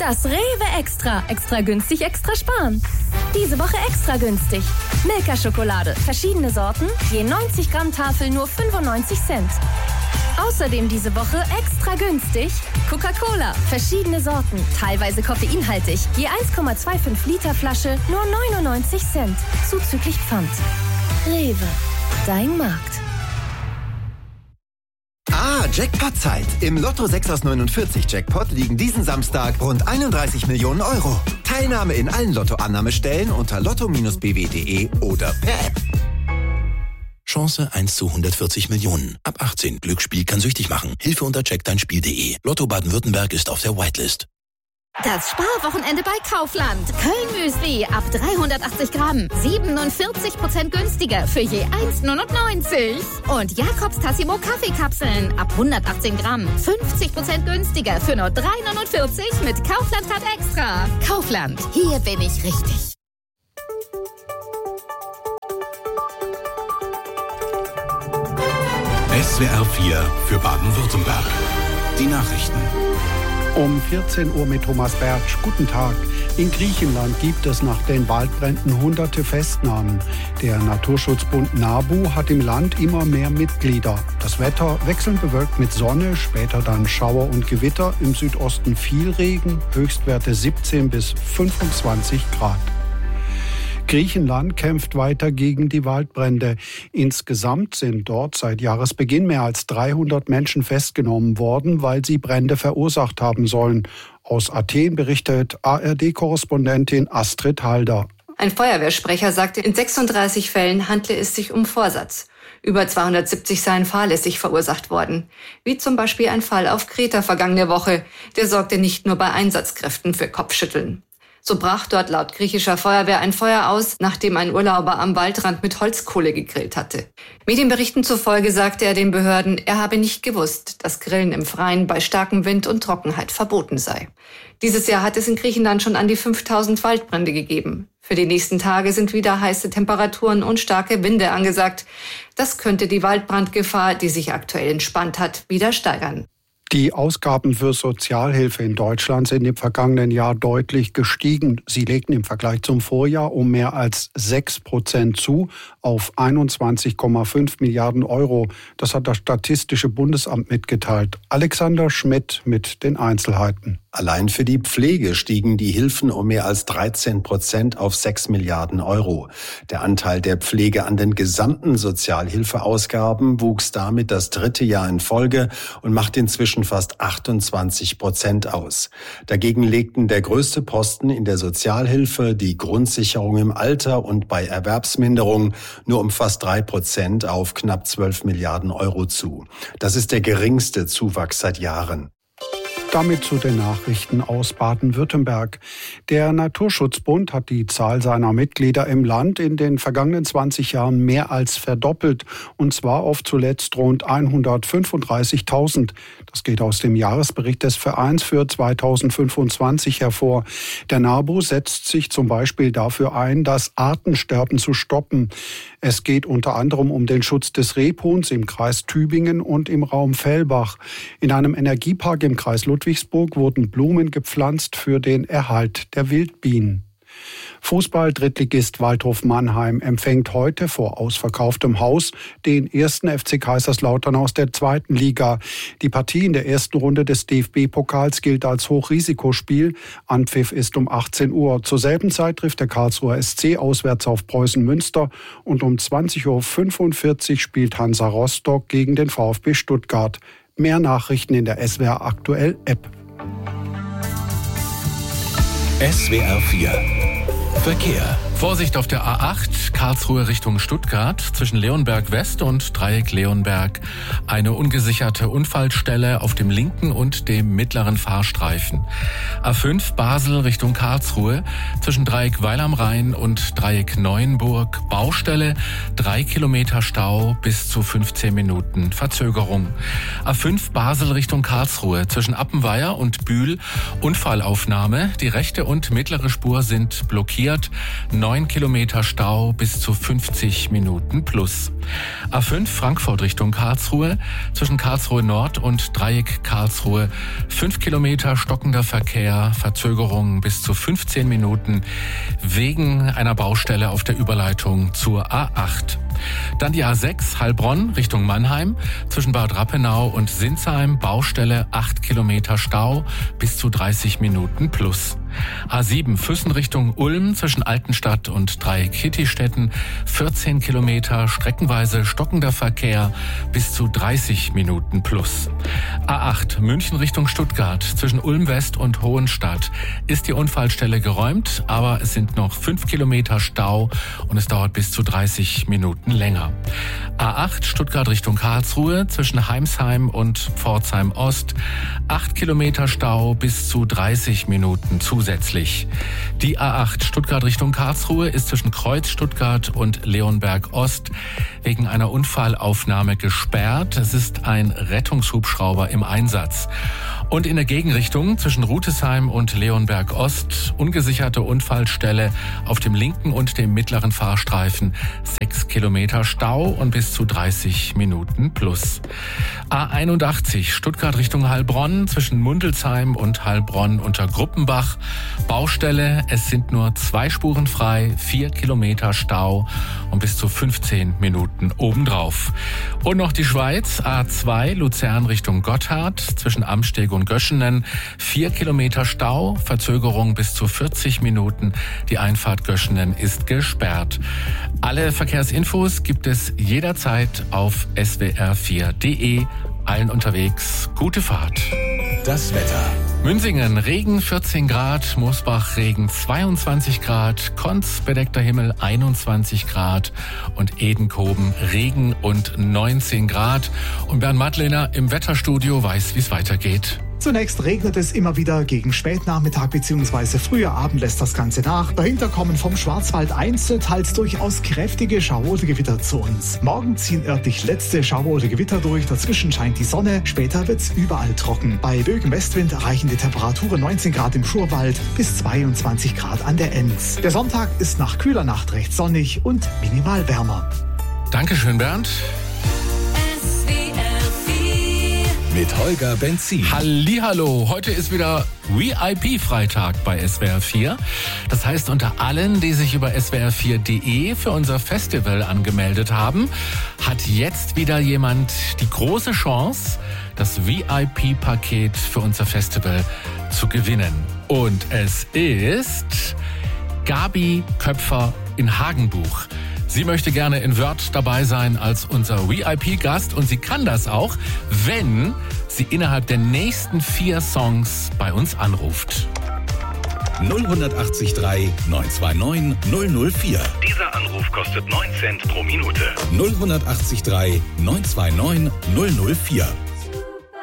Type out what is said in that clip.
Das Rewe Extra. Extra günstig, extra sparen. Diese Woche extra günstig. Milka-Schokolade. Verschiedene Sorten. Je 90 Gramm Tafel nur 95 Cent. Außerdem diese Woche extra günstig. Coca-Cola. Verschiedene Sorten. Teilweise koffeinhaltig. Je 1,25 Liter Flasche nur 99 Cent. Zuzüglich Pfand. Rewe. Dein Markt. Jackpot-Zeit. Im Lotto 6 aus 49 Jackpot liegen diesen Samstag rund 31 Millionen Euro. Teilnahme in allen Lottoannahmestellen unter lotto-bw.de oder per App. Chance 1 zu 140 Millionen. Ab 18. Glücksspiel kann süchtig machen. Hilfe unter checkdeinspiel.de. Lotto Baden-Württemberg ist auf der Whitelist. Das Sparwochenende bei Kaufland. Köln-Müsli ab 380 Gramm. 47% günstiger für je 1,99. Und Jakobs Tassimo Kaffeekapseln ab 118 Gramm. 50% günstiger für nur 3,49 mit Kaufland-Card Extra. Kaufland. Hier bin ich richtig. SWR 4 für Baden-Württemberg. Die Nachrichten. Um 14 Uhr mit Thomas Bertsch. Guten Tag. In Griechenland gibt es nach den Waldbränden hunderte Festnahmen. Der Naturschutzbund NABU hat im Land immer mehr Mitglieder. Das Wetter wechselnd bewölkt mit Sonne, später dann Schauer und Gewitter. Im Südosten viel Regen, Höchstwerte 17 bis 25 Grad. Griechenland kämpft weiter gegen die Waldbrände. Insgesamt sind dort seit Jahresbeginn mehr als 300 Menschen festgenommen worden, weil sie Brände verursacht haben sollen. Aus Athen berichtet ARD-Korrespondentin Astrid Halder. Ein Feuerwehrsprecher sagte, in 36 Fällen handle es sich um Vorsatz. Über 270 seien fahrlässig verursacht worden. Wie zum Beispiel ein Fall auf Kreta vergangene Woche. Der sorgte nicht nur bei Einsatzkräften für Kopfschütteln. So brach dort laut griechischer Feuerwehr ein Feuer aus, nachdem ein Urlauber am Waldrand mit Holzkohle gegrillt hatte. Medienberichten zufolge sagte er den Behörden, er habe nicht gewusst, dass Grillen im Freien bei starkem Wind und Trockenheit verboten sei. Dieses Jahr hat es in Griechenland schon an die 5000 Waldbrände gegeben. Für die nächsten Tage sind wieder heiße Temperaturen und starke Winde angesagt. Das könnte die Waldbrandgefahr, die sich aktuell entspannt hat, wieder steigern. Die Ausgaben für Sozialhilfe in Deutschland sind im vergangenen Jahr deutlich gestiegen. Sie legten im Vergleich zum Vorjahr um mehr als 6% zu, auf 21,5 Milliarden Euro. Das hat das Statistische Bundesamt mitgeteilt. Alexander Schmidt mit den Einzelheiten. Allein für die Pflege stiegen die Hilfen um mehr als 13% auf 6 Milliarden Euro. Der Anteil der Pflege an den gesamten Sozialhilfeausgaben wuchs damit das 3. Jahr in Folge und macht inzwischen fast 28% aus. Dagegen legten der größte Posten in der Sozialhilfe, die Grundsicherung im Alter und bei Erwerbsminderung nur um fast 3% auf knapp 12 Milliarden Euro zu. Das ist der geringste Zuwachs seit Jahren. Damit zu den Nachrichten aus Baden-Württemberg. Der Naturschutzbund hat die Zahl seiner Mitglieder im Land in den vergangenen 20 Jahren mehr als verdoppelt, und zwar auf zuletzt rund 135.000. Das geht aus dem Jahresbericht des Vereins für 2025 hervor. Der NABU setzt sich zum Beispiel dafür ein, das Artensterben zu stoppen. Es geht unter anderem um den Schutz des Rebhuhns im Kreis Tübingen und im Raum Fellbach. In einem Energiepark im Kreis Ludwigsburg wurden Blumen gepflanzt für den Erhalt der Wildbienen. Fußball-Drittligist Waldhof Mannheim empfängt heute vor ausverkauftem Haus den 1. FC Kaiserslautern aus der 2. Liga. Die Partie in der ersten Runde des DFB-Pokals gilt als Hochrisikospiel. Anpfiff ist um 18 Uhr. Zur selben Zeit trifft der Karlsruher SC auswärts auf Preußen Münster und um 20.45 Uhr spielt Hansa Rostock gegen den VfB Stuttgart. Mehr Nachrichten in der SWR Aktuell App. SWR 4 Verkehr. Vorsicht auf der A8, Karlsruhe Richtung Stuttgart, zwischen Leonberg West und Dreieck Leonberg. Eine ungesicherte Unfallstelle auf dem linken und dem mittleren Fahrstreifen. A5 Basel Richtung Karlsruhe, zwischen Dreieck Weil am Rhein und Dreieck Neuenburg. Baustelle, 3 Kilometer Stau, bis zu 15 Minuten Verzögerung. A5 Basel Richtung Karlsruhe, zwischen Appenweier und Bühl. Unfallaufnahme, die rechte und mittlere Spur sind blockiert. 9 9 Kilometer Stau bis zu 50 Minuten plus. A5 Frankfurt Richtung Karlsruhe, zwischen Karlsruhe Nord und Dreieck Karlsruhe 5 Kilometer stockender Verkehr, Verzögerungen bis zu 15 Minuten wegen einer Baustelle auf der Überleitung zur A8. Dann die A6 Heilbronn Richtung Mannheim, zwischen Bad Rappenau und Sinsheim Baustelle 8 Kilometer Stau bis zu 30 Minuten plus. A7 Füssen Richtung Ulm, zwischen Altenstadt und Dreieck-Hittistetten 14 Kilometer streckenweise stockender Verkehr bis zu 30 Minuten plus. A8 München Richtung Stuttgart, zwischen Ulm West und Hohenstadt ist die Unfallstelle geräumt, aber es sind noch 5 Kilometer Stau und es dauert bis zu 30 Minuten länger. A8 Stuttgart Richtung Karlsruhe, zwischen Heimsheim und Pforzheim Ost 8 Kilometer Stau bis zu 30 Minuten zusätzlich. Die A8 Stuttgart Richtung Karlsruhe ist zwischen Kreuz Stuttgart und Leonberg Ost wegen einer Unfallaufnahme gesperrt. Es ist ein Rettungshubschrauber im Einsatz. Und in der Gegenrichtung zwischen Rutesheim und Leonberg Ost ungesicherte Unfallstelle auf dem linken und dem mittleren Fahrstreifen 6 Kilometer Stau und bis zu 30 Minuten plus. A81 Stuttgart Richtung Heilbronn, zwischen Mundelsheim und Heilbronn unter Gruppenbach Baustelle. Es sind nur 2 Spuren frei, 4 Kilometer Stau und bis zu 15 Minuten obendrauf. Und noch die Schweiz, A2 Luzern Richtung Gotthard, zwischen Amsteg und Göschenen 4 Kilometer Stau, Verzögerung bis zu 40 Minuten. Die Einfahrt Göschenen ist gesperrt. Alle Verkehrsinfos gibt es jederzeit auf swr4.de. Allen unterwegs gute Fahrt. Das Wetter. Münsingen, Regen 14 Grad, Mosbach, Regen 22 Grad, Konz, bedeckter Himmel 21 Grad und Edenkoben, Regen und 19 Grad. Und Bernd Madlener im Wetterstudio weiß, wie es weitergeht. Zunächst regnet es immer wieder, gegen Spätnachmittag bzw. früher Abend lässt das Ganze nach. Dahinter kommen vom Schwarzwald einzeln teils durchaus kräftige Schauer oder Gewitter zu uns. Morgen ziehen örtlich letzte Schauer oder Gewitter durch, dazwischen scheint die Sonne, später wird's überall trocken. Bei böigem Westwind erreichen die Temperaturen 19 Grad im Schurwald bis 22 Grad an der Enz. Der Sonntag ist nach kühler Nacht recht sonnig und minimal wärmer. Dankeschön, Bernd. Mit Holger Benzin. Hallihallo, heute ist wieder VIP-Freitag bei SWR 4. Das heißt, unter allen, die sich über swr4.de für unser Festival angemeldet haben, hat jetzt wieder jemand die große Chance, das VIP-Paket für unser Festival zu gewinnen. Und es ist Gabi Köpfer in Hagenbuch. Sie möchte gerne in Wörth dabei sein als unser VIP-Gast und sie kann das auch, wenn sie innerhalb der nächsten 4 Songs bei uns anruft. 0183 929 004. Dieser Anruf kostet 9 Cent pro Minute. 0183 929 004.